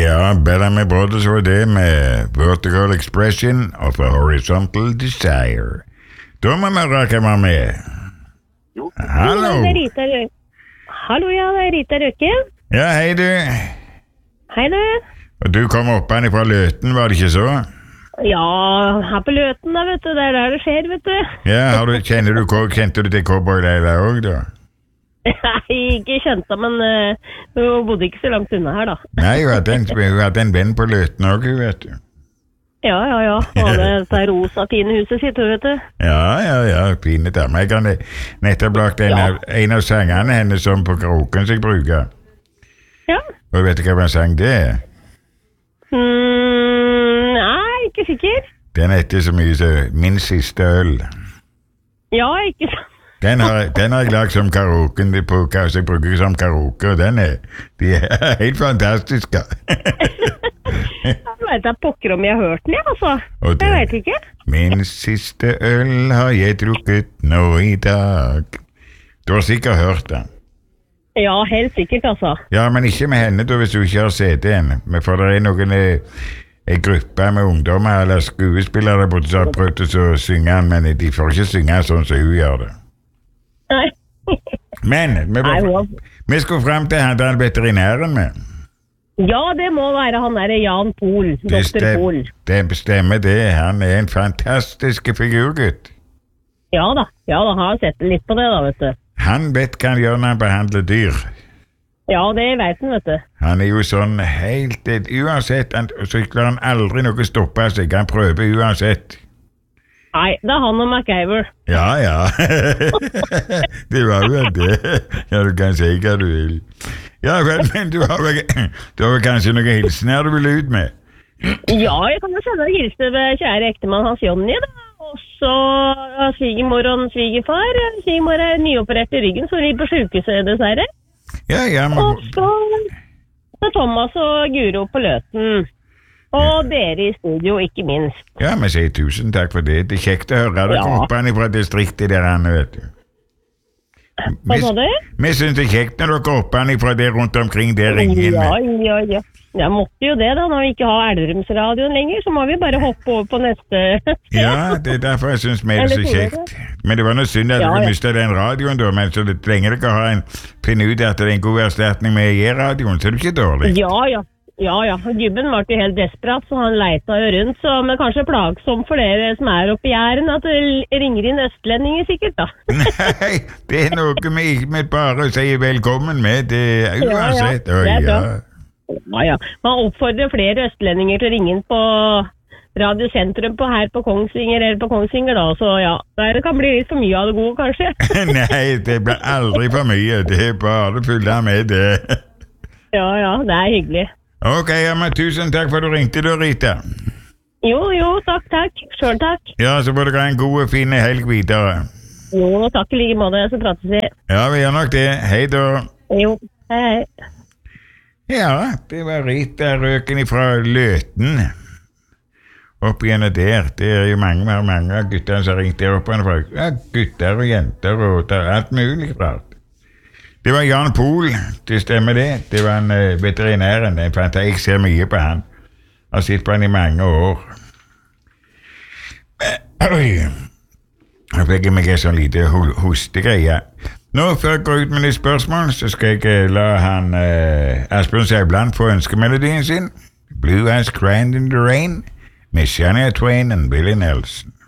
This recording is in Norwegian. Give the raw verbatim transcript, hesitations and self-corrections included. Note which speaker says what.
Speaker 1: Ja, Bellamy Brothers var det med Vertical Expression of a Horizontal Desire. Da må vi rake meg med.
Speaker 2: Jo.
Speaker 1: Hallo.
Speaker 3: Det er Rita Rø- Hallo, ja, det er Rita Røkken.
Speaker 1: Ja, hei du.
Speaker 3: Hei du.
Speaker 1: Og du kom opp an fra Løten, var det ikke så?
Speaker 3: Ja, her på Løten da, vet du. Det er der det skjer, vet du.
Speaker 1: Ja, har du, kjenner du, kjente du til Cowboy Leila også, da?
Speaker 3: Nei, ikke kjent men uh, hun bodde ikke så langt unna her, da.
Speaker 1: Nei, hun hadde en, hun hadde en venn på Løten også, vet du.
Speaker 3: Ja, ja, ja. Og det er det rosa fine huset sitt, vet du.
Speaker 1: Ja, ja, ja, fine damer. Jeg har nettopp lagt en,
Speaker 3: Ja.
Speaker 1: av, en av sangene henne som på karaoken som jeg bruker.
Speaker 3: Ja.
Speaker 1: Og vet du hva en sang det er?
Speaker 3: Mm, nei, ikke sikker.
Speaker 1: Den heter så mye som Min siste øl.
Speaker 3: Ja, ikke sant.
Speaker 1: Den har, den har jeg lagt som karaoken på, så jeg bruker som karaoke, og den er, de er helt fantastiske.
Speaker 3: Jeg vet da pokker om jeg har hørt den, ja, altså.
Speaker 1: Og den-
Speaker 3: Jeg vet ikke.
Speaker 1: Min siste øl har jeg drukket nå i dag. Du har sikkert hørt den.
Speaker 3: Ja, helt sikkert, altså.
Speaker 1: Ja, men ikke med henne da, hvis du ikke har C D-en. Men for det er noen eh, en gruppe med ungdommer eller skuespillere der borte som har prøvd å synge den, men de får ikke synge sånn som hun gjør det.
Speaker 3: Nei.
Speaker 1: Men vi,
Speaker 3: Nei,
Speaker 1: var,
Speaker 3: hun-
Speaker 1: vi skulle frem til han den veterinæren med.
Speaker 3: Ja, det må være han der Jan Pohl,
Speaker 1: Det,
Speaker 3: doktor
Speaker 1: stem,
Speaker 3: Pohl.
Speaker 1: det bestemmer det. Han er en fantastisk figur, gutt.
Speaker 3: Ja da, ja da, har sett litt på det da, vet du.
Speaker 1: Han vet hva han gjør når han behandler dyr.
Speaker 3: Ja, det vet han, vet du.
Speaker 1: Han er jo sånn helt uansett, han, så klarer han aldri noe stoppe seg. Han prøver uansett.
Speaker 3: Nei, det er han og MacGyver.
Speaker 1: Ja, ja. Det var vel det. Ja, du kan si hva du vil. Ja, vel, men du har vel, du har vel kanskje noen hilsener du vil ut med?
Speaker 3: Ja, jeg kan jo sende en hilse ved kjære ektemann Hans Jonny, da. Og så uh, svigermor og svigerfar. Svigermor er nyoperert i ryggen, så hun ligger på sykehuset, dessverre.
Speaker 1: Ja, ja, men...
Speaker 3: Og så så Thomas og Guro på Løten. Og dere i studio, ikke minst.
Speaker 1: Ja, men sier tusen takk for det. Det er kjekt å høre det
Speaker 3: Ja.
Speaker 1: kom opp an fra distriktet der han, vet du.
Speaker 3: Hva sa du?
Speaker 1: Vi synes det er kjekt når dere opp an fra det rundt omkring der ringen.
Speaker 3: Ja, ja, ja. Jeg måtte jo det da, når vi ikke har Elverumsradioen lenger, så må vi bare hoppe over på neste.
Speaker 1: Ja, det er derfor jeg synes vi er så
Speaker 3: Eller
Speaker 1: kjekt. Men det var noe synd at
Speaker 3: Ja,
Speaker 1: dere
Speaker 3: ja.
Speaker 1: mistet den radioen da, men så lenge dere har en, finne ut at det er en god erstatning med G radioen, så er det ikke dårlig.
Speaker 3: Ja, ja. Ja, ja. Gubben var jo helt desperat, så han leita jo rundt, så, men kanskje plagsom for dere som er oppe i Jæren, at det ringer inn østlendinger sikkert, da.
Speaker 1: Nei, det er noe vi ikke bare sier velkommen med, det er
Speaker 3: Ja, ja.
Speaker 1: uansett. Å,
Speaker 3: Det er bra.
Speaker 1: ja.
Speaker 3: Ja, ja. Man oppfordrer flere østlendinger til å ringe inn på Radio Sentrum på her på Kongsvinger eller på Kongsvinger da, så ja, det kan bli litt for mye av det gode, kanskje.
Speaker 1: Nei, det blir aldri for mye, det er bare fylle med det.
Speaker 3: Ja, ja, det er hyggelig.
Speaker 1: Ok, ja, men tusen takk for at du ringte da, Rita.
Speaker 3: Jo, jo, takk, takk. Selv takk.
Speaker 1: Ja, så får dere ha en god og fin helg videre.
Speaker 3: Jo, takk i like måte, så prates vi.
Speaker 1: Ja, vi gjør nok det. Hei da.
Speaker 3: Jo, hei, hei.
Speaker 1: Ja, det var Rita Røken fra Løten. Opp gjennom der. Det er jo mange, mange, mange av gutterne som har ringt der oppe. Ja, gutter og jenter og det er alt mulig rart. Det var Jan Pohl, det stemmer det. Det var en uh, veterinæren. Jeg fant jeg ser mye på han. Jeg har sett på han i mange år. Oi. Jeg fikk meg en sånn lite ho- hostegreie. Nå, før jeg går ut med litt spørsmål, så skal jeg eh, la han uh, Asbjørn Sævland få ønskemelodien sin. Blue Eyes Crying in the Rain med Shania Twain og Billy Nelson.